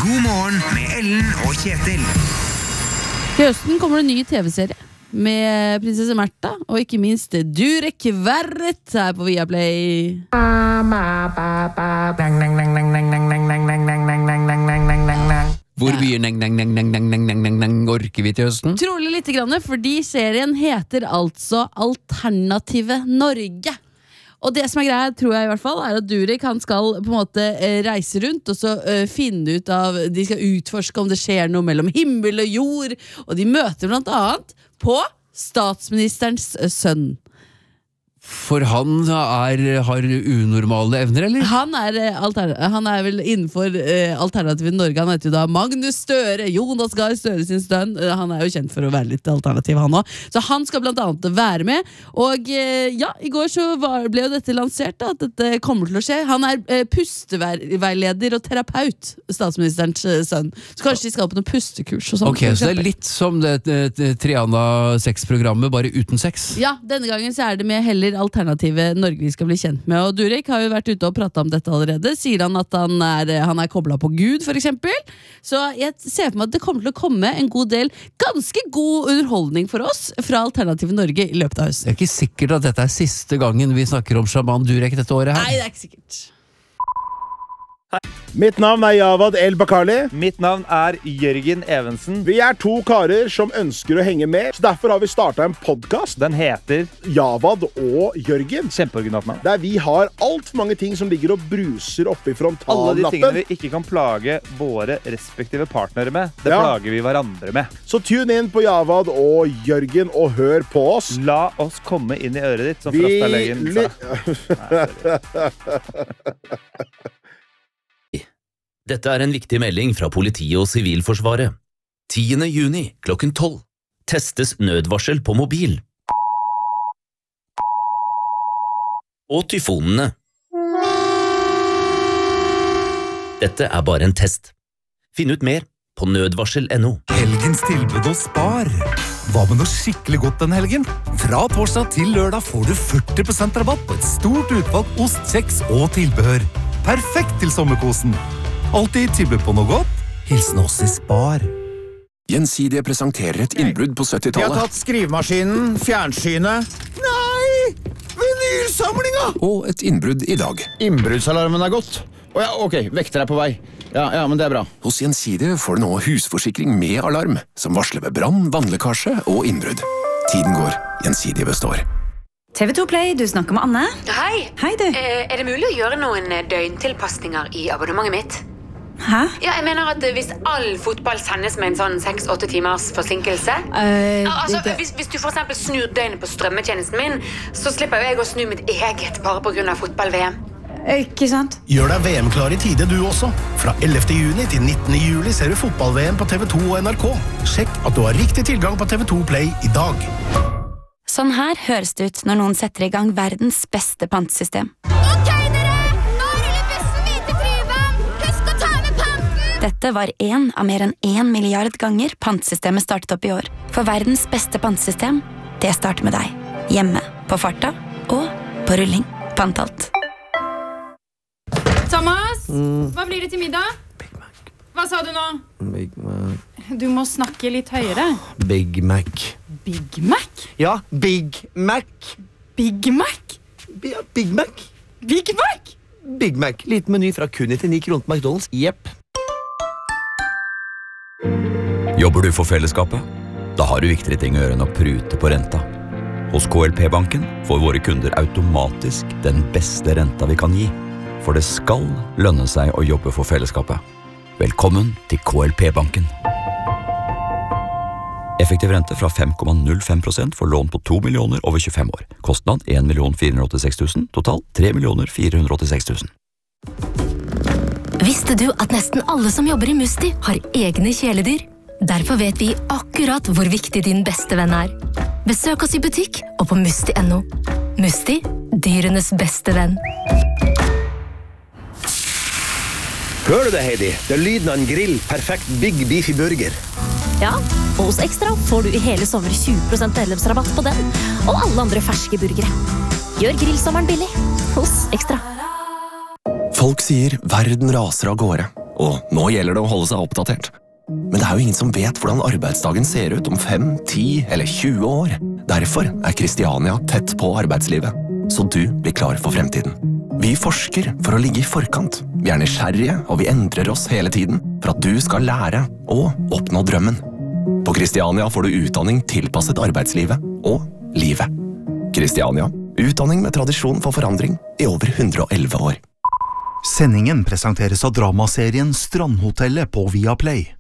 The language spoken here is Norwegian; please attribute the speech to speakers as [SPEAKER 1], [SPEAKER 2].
[SPEAKER 1] God morgen med Ellen og Kjetil.
[SPEAKER 2] Til høsten kommer det en ny TV-serie med prinsesse Märtha, og ikke minst Durek Verrett her på Viaplay.
[SPEAKER 3] Hvor mye orker vi til høsten?
[SPEAKER 2] Trolig litt grann, fordi serien heter altså Alternative Norge. Og det som greia, tror jeg i hvert fall, at Durek han skal på en måte reise rundt og så finne ut av, de skal utforske om det skjer noe mellom himmel og jord, og de møter blant annet på statsministerens sønn.
[SPEAKER 3] For han har unormale evner, eller?
[SPEAKER 2] Han er vel innenfor Alternativet Norge. Han heter jo da Magnus Støre, Jonas Gahr Støre sin sønn. Han er jo kjent for å være litt alternativ, han også. Så han skal blant annet være med. Og ja, i går så ble jo dette lansert, da, at dette kommer til å skje. Han er pusteveileder og terapeut, statsministerens sønn. Så kanskje de skal på noen pustekurs og sånt.
[SPEAKER 3] Ok, så det er litt som det Triana 6-programmet, bare uten sex.
[SPEAKER 2] Ja, denne gangen så er det med heller Alternative Norge vi skal bli kjent med. Og Durek har jo vært ute og pratet om dette allerede. Sier han at han er koblet på Gud, for eksempel. Så jeg ser for meg at det kommer til å komme en god del ganske god underholdning for oss fra Alternative Norge i løpet av høsten.
[SPEAKER 3] Det er ikke sikkert at dette er siste gangen vi snakker om Shaman Durek dette året her.
[SPEAKER 2] Nei, det er ikke sikkert.
[SPEAKER 4] Mitt navn er Javad El Bakali.
[SPEAKER 5] Mitt navn er Jørgen Evensen.
[SPEAKER 4] Vi er to karer som ønsker å henge med, så derfor har vi startet en podcast.
[SPEAKER 5] Den heter
[SPEAKER 4] Javad og Jørgen.
[SPEAKER 5] Kjempeoriginalt navn.
[SPEAKER 4] Der vi har alt for mange ting som ligger og bruser oppe i
[SPEAKER 5] Alle de
[SPEAKER 4] frontallappen.
[SPEAKER 5] tingene vi ikke kan plage våre respektive partnere med, det plager vi hverandre med.
[SPEAKER 4] Så tune inn på Javad og Jørgen og hør på oss.
[SPEAKER 5] La oss komme inn i øret ditt, som Frosta Løyen sa.
[SPEAKER 6] Dette er en viktig melding fra politiet og Sivilforsvaret. 10. juni klokken 12. Testes nødvarsel på mobil. Og tyfonene. Dette er bare en test. Finn ut mer på nødvarsel.no.
[SPEAKER 7] Helgens tilbud hos Spar. Hva med noe skikkelig godt den helgen? Fra torsdag til lørdag får du 40% rabatt på et stort utvalg ost, kjeks og tilbehør. Perfekt til sommerkosen. Alltid tilbud på noe godt. Hilsen oss i Spar.
[SPEAKER 8] Gjensidige presenterer et innbrudd på 70-tallet.
[SPEAKER 9] Vi har tatt skrivemaskinen, fjernsynet. Nei! Vinylsamlinga!
[SPEAKER 8] Og et innbrudd i dag.
[SPEAKER 9] Innbruddsalarmen er gått. Ja, ok, vekter er på vei. Ja, men det er bra.
[SPEAKER 8] Hos Gjensidige får du nå husforsikring med alarm, som varsler ved brann, vannlekkasje og innbrudd. Tiden går, Gjensidige består.
[SPEAKER 10] TV2 Play, du snakker med Anne.
[SPEAKER 11] Hei.
[SPEAKER 10] Hei, du.
[SPEAKER 11] Er det mulig å gjøre noen døgntilpasninger i abonnementet mitt?
[SPEAKER 10] Hæ?
[SPEAKER 11] Ja, jeg mener at hvis all fotball sendes med en sånn 6-8 timers forsinkelse hvis du for eksempel snur døgnet på strømmetjenesten min, så slipper jeg å snu mitt eget bare på grunn av fotball-VM.
[SPEAKER 10] Ikke sant?
[SPEAKER 9] Gjør deg VM-klar i tide du også. Fra 11. juni til 19. juli ser du fotball-VM på TV2 og NRK. Sjekk at du har riktig tilgang på TV2 Play i dag.
[SPEAKER 10] Sånn her høres det ut når noen setter i gang verdens beste pantesystem.
[SPEAKER 12] Ok, dere! Nå ruller bussen videre til Tryvann! Husk å ta med panten!
[SPEAKER 10] Dette var en av mer enn 1 milliard ganger pantesystemet startet opp i år. For verdens beste pantesystem, det starter med deg. Hjemme, på farta og på rulling. Pantalt.
[SPEAKER 12] Thomas, hva blir det til middag?
[SPEAKER 13] Big Mac.
[SPEAKER 12] Hva sa du nå?
[SPEAKER 13] Big Mac.
[SPEAKER 12] Du må snakke litt høyere.
[SPEAKER 13] Big Mac.
[SPEAKER 12] Big Mac?
[SPEAKER 13] Ja, Big Mac.
[SPEAKER 12] Big Mac?
[SPEAKER 13] Ja, Big Mac.
[SPEAKER 12] Big Mac?
[SPEAKER 13] Big Mac. Litt meny fra kun 99 kroner på McDonald's. Jepp.
[SPEAKER 6] Jobber du for fellesskapet? Da har du viktigere ting å gjøre enn å prute på renta. Hos KLP-banken får våre kunder automatisk den beste renta vi kan gi. For det skal lønne seg å jobbe for fellesskapet. Velkommen til KLP-banken. Effektiv rente fra 5,05% for lån på 2 millioner over 25 år. Kostnad 1 486 000, total 3 486 000.
[SPEAKER 14] Visste du at nesten alle som jobber i Musti har egne kjæledyr? Derfor vet vi akkurat hvor viktig din beste venn er. Besøk oss i butikk og på musti.no. Musti, dyrenes beste venn.
[SPEAKER 15] Hører du det, Heidi? Det er lyden av en grill. Perfekt Big Beefy Burger.
[SPEAKER 14] Ja, og hos Ekstra får du i hele sommer 20% medlemsrabatt på den, og alle andre ferske burgere. Gjør grillsommeren billig hos Ekstra.
[SPEAKER 8] Folk sier verden raser av gårde, og nå gjelder det å holde seg oppdatert. Men det er jo ingen som vet hvordan arbeidsdagen ser ut om 5, 10 eller 20 år. Derfor er Kristiania tett på arbeidslivet, så du blir klar for fremtiden. Vi forsker for å ligge i forkant. Vi er nysgjerrige, og vi endrer oss hele tiden for at du skal lære og oppnå drømmen. På Kristiania får du utdanning tilpasset arbeidslivet og livet. Kristiania, utdanning med tradisjon for forandring i over 111 år.
[SPEAKER 16] Sendingen presenteres av dramaserien Strandhotellet på Viaplay.